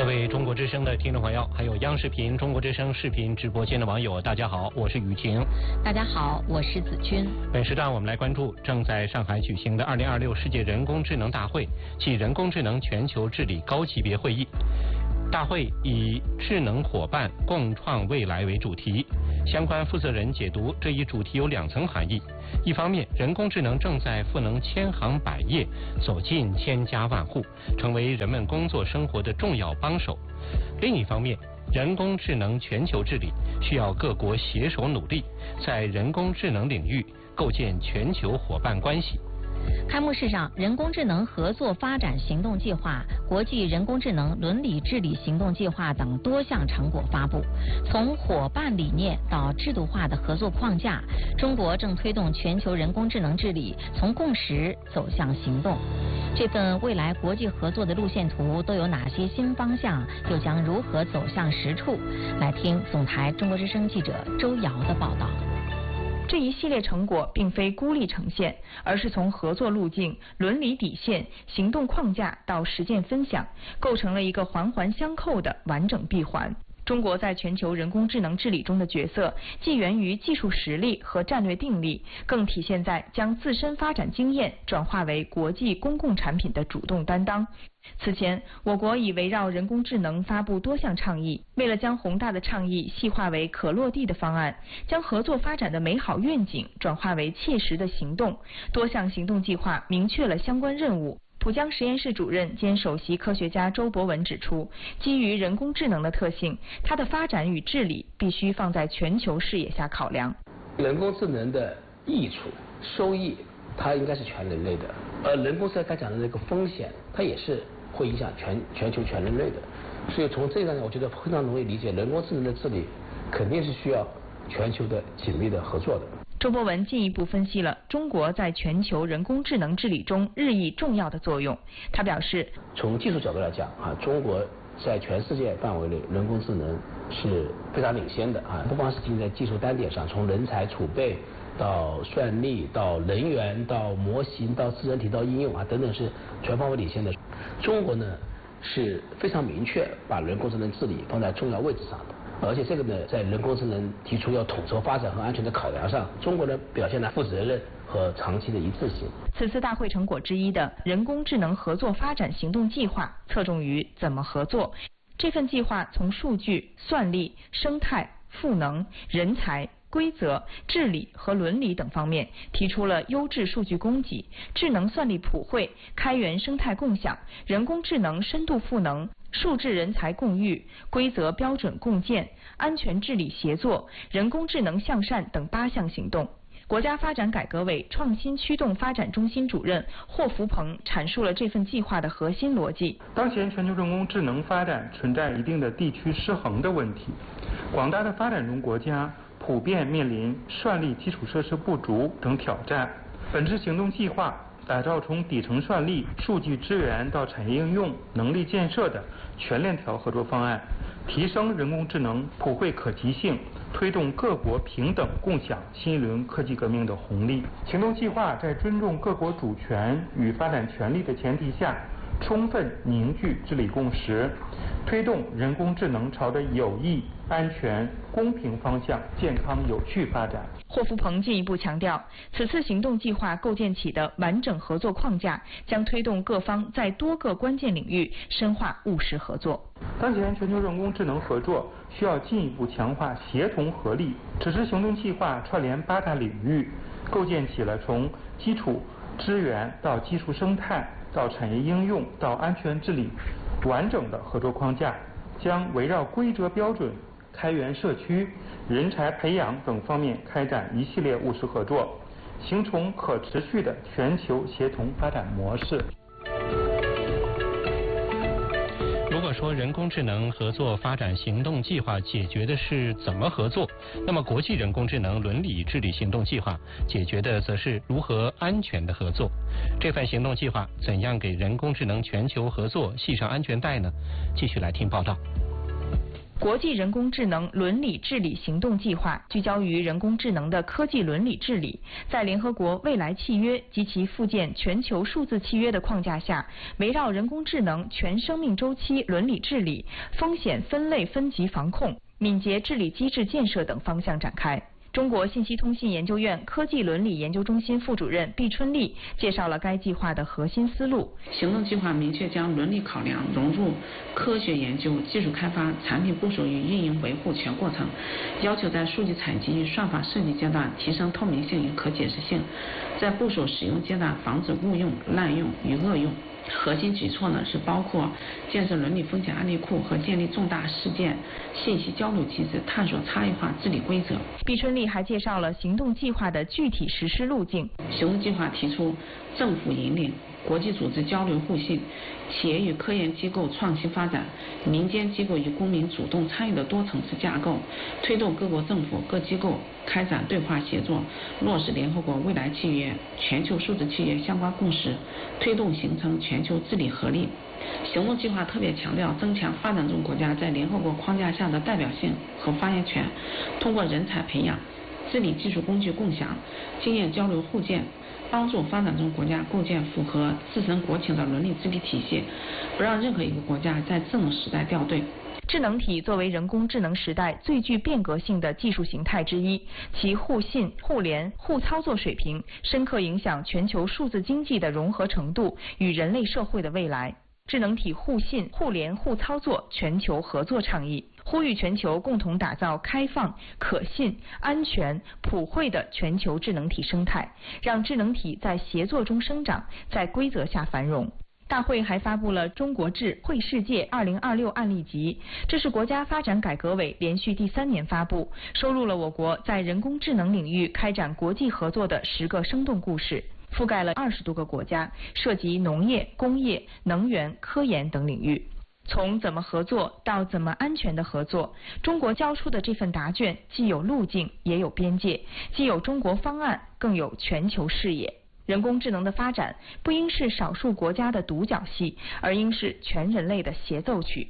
位中国之声的听众朋友，还有央视频、中国之声视频直播间的网友，大家好，我是雨晴。 大家好，我是子君。 本时段我们来关注正在上海举行的2026世界人工智能大会暨人工智能全球治理高级别会议。大会以智能伙伴共创未来为主题，相关负责人解读这一主题有2层含义。一方面，人工智能正在赋能千行百业，走进千家万户，成为人们工作生活的重要帮手；另一方面，人工智能全球治理需要各国携手努力，在人工智能领域构建全球伙伴关系。 开幕式上，人工智能合作发展行动计划、国际人工智能伦理治理行动计划等多项成果发布。从伙伴理念到制度化的合作框架，中国正推动全球人工智能治理从共识走向行动。这份未来国际合作的路线图都有哪些新方向，又将如何走向实处？来听总台中国之声记者周瑶的报道。 这一系列成果并非孤立呈现，而是从合作路径、伦理底线、行动框架到实践分享，构成了一个环环相扣的完整闭环。中国在全球人工智能治理中的角色，既源于技术实力和战略定力，更体现在将自身发展经验转化为国际公共产品的主动担当。此前，我国已围绕人工智能发布多项倡议，为了将宏大的倡议细化为可落地的方案，将合作发展的美好愿景转化为切实的行动，多项行动计划明确了相关任务。浦江实验室主任兼首席科学家周博文指出，基于人工智能的特性，它的发展与治理必须放在全球视野下考量。 人工智能的益处、收益，它应该是全人类的，而人工智能它讲的这个风险，它也是会影响全球全人类的。所以从这个呢，我觉得非常容易理解，人工智能的治理肯定是需要全球的紧密的合作的。 周博文进一步分析了中国在全球人工智能治理中日益重要的作用。他表示， 从技术角度来讲中国在全世界范围内人工智能是非常领先的不光是仅在技术单点上，从人才储备到算力到人员到模型到智能体到应用等等是全方位领先的。中国呢是非常明确把人工智能治理放在重要位置上的。而且这个呢，在人工智能提出要统筹发展和安全的考量上，中国呢表现了负责任和长期的一致性。 此次大会成果之一的人工智能合作发展行动计划，侧重于怎么合作。这份计划从数据、算力、生态、赋能、人才、规则、治理和伦理等方面，提出了优质数据供给、智能算力普惠、开源生态共享、人工智能深度赋能、数智人才共育、规则标准共建、安全治理协作、人工智能向善等8项行动。国家发展改革委创新驱动发展中心主任霍福鹏阐述了这份计划的核心逻辑。 当前全球人工智能发展存在一定的地区失衡的问题，广大的发展中国家普遍面临算力基础设施不足等挑战。本次行动计划打造从底层算力、数据资源到产业应用、能力建设的全链条合作方案，提升人工智能普惠可及性，推动各国平等共享新一轮科技革命的红利。行动计划在尊重各国主权与发展权利的前提下，充分凝聚治理共识，推动人工智能朝着有益、安全、公平方向健康有序发展。 霍福鹏进一步强调，此次行动计划构建起的完整合作框架，将推动各方在多个关键领域深化务实合作。 当前全球人工智能合作需要进一步强化协同合力。此次行动计划串联8大领域，构建起了从基础资源到技术生态到产业应用到安全治理完整的合作框架，将围绕规则标准、开源社区、人才培养等方面开展一系列务实合作，形成可持续的全球协同发展模式。 如果说人工智能合作发展行动计划解决的是怎么合作，那么国际人工智能伦理治理行动计划解决的则是如何安全的合作。这份行动计划怎样给人工智能全球合作系上安全带呢？继续来听报道。 国际人工智能伦理治理行动计划聚焦于人工智能的科技伦理治理，在联合国未来契约及其附件全球数字契约的框架下，围绕人工智能全生命周期伦理治理、风险分类分级防控、敏捷治理机制建设等方向展开。中国信息通信研究院科技伦理研究中心副主任毕春丽介绍了该计划的核心思路。 行动计划明确将伦理考量融入科学研究、技术开发、产品部署与运营维护全过程，要求在数据采集与算法设计阶段提升透明性与可解释性，在部署使用阶段防止误用、滥用与恶用。核心举措呢是包括建设伦理风险案例库和建立重大事件信息交流机制，探索差异化治理规则。 毕春丽还介绍了行动计划的具体实施路径。 行动计划提出政府引领、国际组织交流互信、企业与科研机构创新发展、民间机构与公民主动参与的多层次架构，推动各国政府各机构开展对话协作，落实联合国未来契约、全球数字契约相关共识，推动形成全球治理合力。行动计划特别强调增强发展中国家在联合国框架下的代表性和发言权，通过人才培养、治理技术工具共享、经验交流互鉴，帮助发展中国家构建符合自身国情的伦理治理体系，不让任何一个国家在智能时代掉队。 智能体作为人工智能时代最具变革性的技术形态之一，其互信、互联、互操作水平深刻影响全球数字经济的融合程度与人类社会的未来。智能体互信、互联、互操作全球合作倡议，呼吁全球共同打造开放、可信、安全、普惠的全球智能体生态，让智能体在协作中生长，在规则下繁荣。大会还发布了中国智慧世界2026案例集，这是国家发展改革委连续第3年发布，收录了我国在人工智能领域开展国际合作的10个生动故事，覆盖了20多个国家，涉及农业、工业、能源、科研等领域。从怎么合作到怎么安全的合作，中国交出的这份答卷既有路径也有边界，既有中国方案更有全球视野。人工智能的发展不应是少数国家的独角戏，而应是全人类的协奏曲。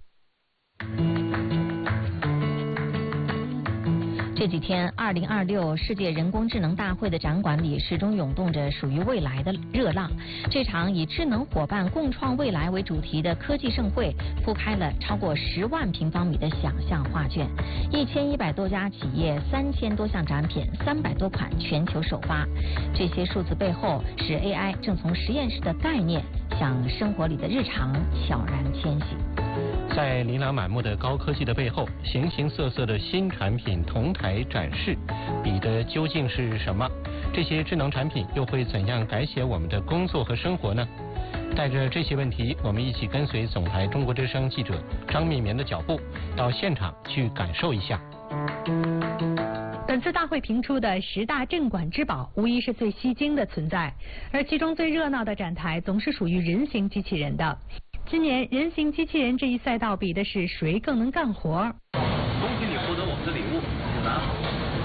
这几天，2026世界人工智能大会的展馆里始终涌动着属于未来的热浪。这场以智能伙伴共创未来为主题的科技盛会，铺开了超过10万平方米的想象画卷，1100多家企业，3000多项展品，300多款全球首发。这些数字背后，是 AI 正从实验室的概念向生活里的日常悄然迁徙。 在琳琅满目的高科技的背后，形形色色的新产品同台展示，比的究竟是什么？这些智能产品又会怎样改写我们的工作和生活呢？带着这些问题，我们一起跟随总台中国之声记者张密绵的脚步，到现场去感受一下。 本次大会评出的10大镇馆之宝，无疑是最吸睛的存在，而其中最热闹的展台总是属于人形机器人的。今年人形机器人这一赛道比的是谁更能干活。 恭喜你获得我们的礼物，请拿好。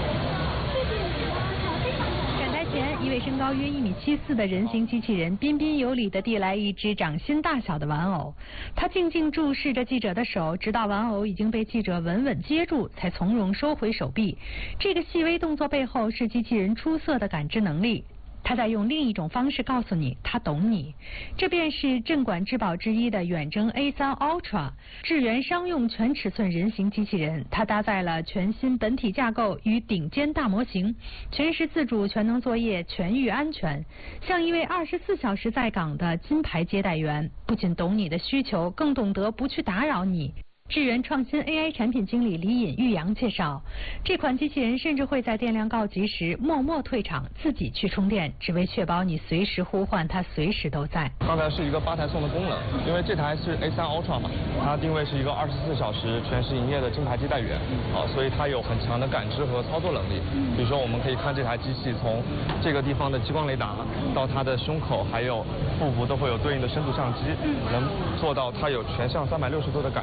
展台前，一位身高约1.74米的人形机器人彬彬有礼地递来一只掌心大小的玩偶，他静静注视着记者的手，直到玩偶已经被记者稳稳接住，才从容收回手臂。这个细微动作背后是机器人出色的感知能力。他在用另一种方式告诉你，他懂你。这便是镇馆之宝之一的远征 A3 Ultra 智源商用全尺寸人形机器人。它搭载了全新本体架构与顶尖大模型，全时自主、全能作业、全域安全，像一位24小时在岗的金牌接待员，不仅懂你的需求，更懂得不去打扰你。智源创新 AI 产品经理李尹玉阳介绍，这款机器人甚至会在电量告急时默默退场，自己去充电，只为确保你随时呼唤它随时都在。 刚才是一个8台送的功能，因为这台是 A3 Ultra 嘛，它定位是一个24小时全时营业的金牌接待员，所以它有很强的感知和操作能力。比如说我们可以看这台机器从这个地方的激光雷达到它的胸口还有腹部都会有对应的深度相机，能做到它有全向360度的感知。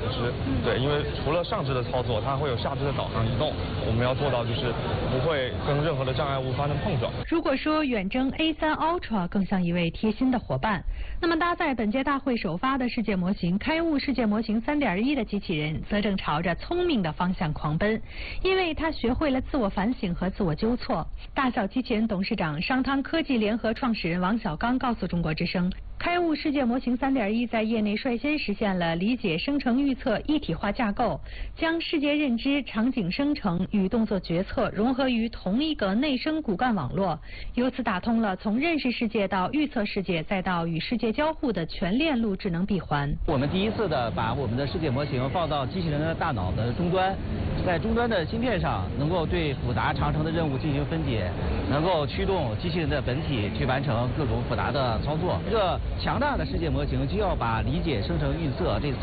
对，因为除了上肢的操作，它会有下肢的导航移动，我们要做到就是不会跟任何的障碍物发生碰撞。 如果说远征 A3 Ultra 更像一位贴心的伙伴，那么搭载本届大会首发的世界模型开悟世界模型 3.1 的机器人，则正朝着聪明的方向狂奔，因为它学会了自我反省和自我纠错。大小机器人董事长商汤科技联合创始人王小刚告诉中国之声，开悟世界模型 3.1 在业内率先实现了理解生成预测一体化架构，将世界认知、场景生成与动作决策融合于同一个内生骨干网络，由此打通了从认识世界到预测世界再到与世界交互的全链路智能闭环。 我们第一次的把我们的世界模型放到机器人的大脑的终端，在终端的芯片上能够对复杂长程的任务进行分解，能够驱动机器人的本体去完成各种复杂的操作。这个强大的世界模型就要把理解、生成、预测这